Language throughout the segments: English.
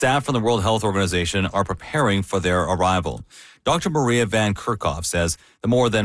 Staff from the World Health Organization are preparing for their arrival. Dr. Maria Van Kerkhoff says the more than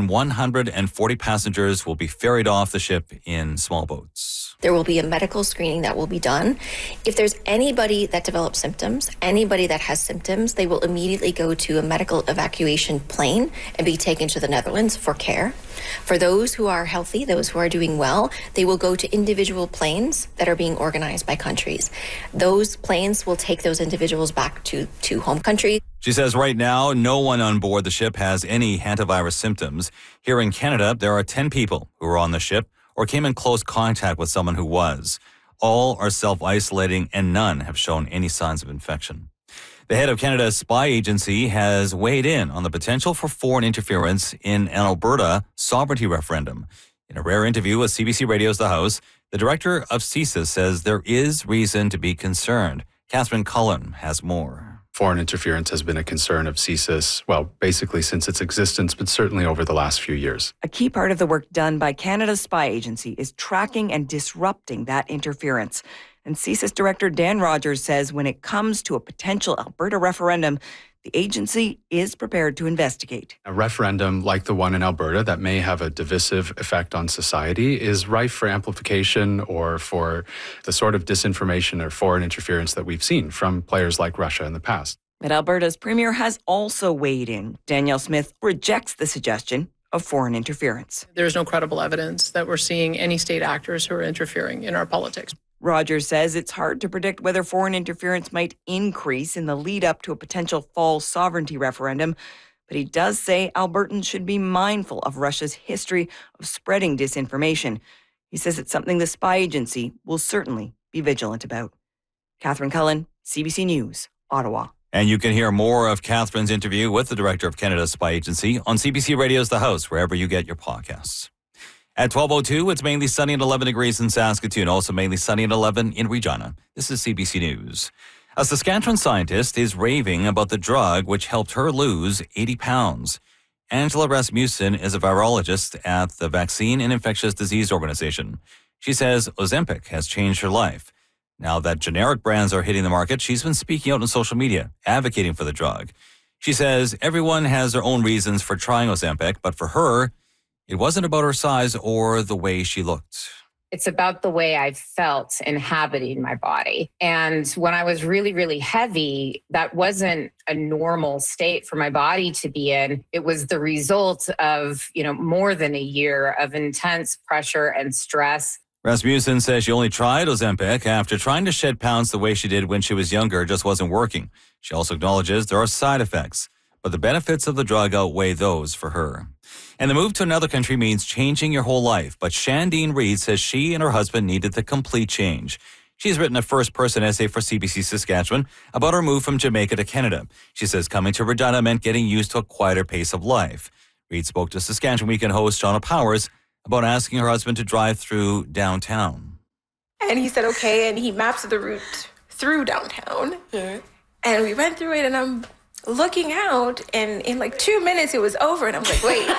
140 passengers will be ferried off the ship in small boats. There will be a medical screening that will be done. If there's anybody that develops symptoms, anybody that has symptoms, they will immediately go to a medical evacuation plane and be taken to the Netherlands for care. For those who are healthy, those who are doing well, they will go to individual planes that are being organized by countries. Those planes will take those individuals back to home country. She says right now, no one on board the ship has any hantavirus symptoms. Here in Canada, there are 10 people who are on the ship or came in close contact with someone who was. All are self-isolating and none have shown any signs of infection. The head of Canada's spy agency has weighed in on the potential for foreign interference in an Alberta sovereignty referendum. In a rare interview with CBC Radio's The House, the director of CSIS says there is reason to be concerned. Catherine Cullen has more. Foreign interference has been a concern of CSIS, well, basically since its existence, but certainly over the last few years. A key part of the work done by Canada's spy agency is tracking and disrupting that interference. And CSIS Director Dan Rogers says when it comes to a potential Alberta referendum, the agency is prepared to investigate. A referendum like the one in Alberta that may have a divisive effect on society is rife for amplification or for the sort of disinformation or foreign interference that we've seen from players like Russia in the past. But Alberta's premier has also weighed in. Danielle Smith rejects the suggestion of foreign interference. There's no credible evidence that we're seeing any state actors who are interfering in our politics. Rogers says it's hard to predict whether foreign interference might increase in the lead up to a potential fall sovereignty referendum, but he does say Albertans should be mindful of Russia's history of spreading disinformation. He says it's something the spy agency will certainly be vigilant about. Catherine Cullen, CBC News, Ottawa. And you can hear more of Catherine's interview with the director of Canada's spy agency on CBC Radio's The House, wherever you get your podcasts. At 12:02, it's mainly sunny at 11 degrees in Saskatoon, also mainly sunny at 11 in Regina. This is CBC News. A Saskatchewan scientist is raving about the drug which helped her lose 80 pounds. Angela Rasmussen is a virologist at the Vaccine and Infectious Disease Organization. She says Ozempic has changed her life. Now that generic brands are hitting the market, she's been speaking out on social media, advocating for the drug. She says everyone has their own reasons for trying Ozempic, but for her, it wasn't about her size or the way she looked. It's about the way I felt inhabiting my body. And when I was really, really heavy, that wasn't a normal state for my body to be in. It was the result of, more than a year of intense pressure and stress. Rasmussen says she only tried Ozempic after trying to shed pounds the way she did when she was younger just wasn't working. She also acknowledges there are side effects, but the benefits of the drug outweigh those for her. And the move to another country means changing your whole life, but Shandine Reed says she and her husband needed the complete change. She's written a first-person essay for CBC Saskatchewan about her move from Jamaica to Canada. She says coming to Regina meant getting used to a quieter pace of life. Reed spoke to Saskatchewan Weekend host Shauna Powers about asking her husband to drive through downtown. And he said, okay, and he maps the route through downtown. Mm-hmm. And we went through it, and I'm looking out, and in 2 minutes it was over, and I'm like, wait.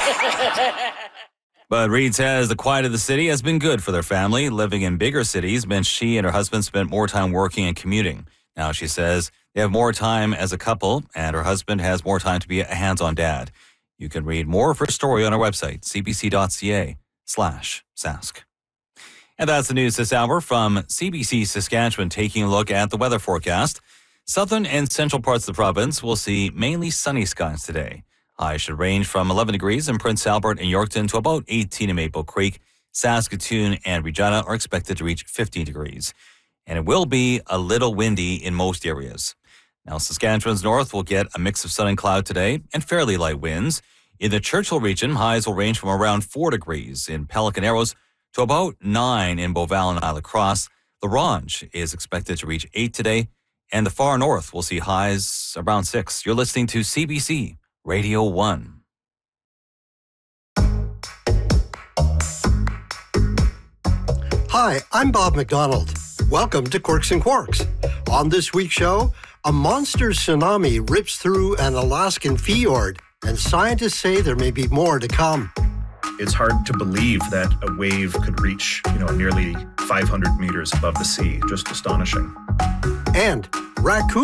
But Reed says the quiet of the city has been good for their family. Living in bigger cities meant she and her husband spent more time working and commuting. Now she says they have more time as a couple, and her husband has more time to be a hands-on dad. You can read more of her story on our website, cbc.ca/sask. And that's the news this hour from CBC Saskatchewan, taking a look at the weather forecast. Southern and central parts of the province will see mainly sunny skies today. Highs should range from 11 degrees in Prince Albert and Yorkton to about 18 in Maple Creek. Saskatoon and Regina are expected to reach 15 degrees. And it will be a little windy in most areas. Now, Saskatchewan's north will get a mix of sun and cloud today and fairly light winds. In the Churchill region, highs will range from around 4 degrees in Pelican Arrows to about 9 in Beauval and Isle Cross. La Ronge is expected to reach 8 today. And the far north will see highs around 6. You're listening to CBC Radio 1. Hi, I'm Bob McDonald. Welcome to Quirks and Quarks. On this week's show, a monster tsunami rips through an Alaskan fjord, and scientists say there may be more to come. It's hard to believe that a wave could reach, nearly 500 meters above the sea. Just astonishing. And raccoon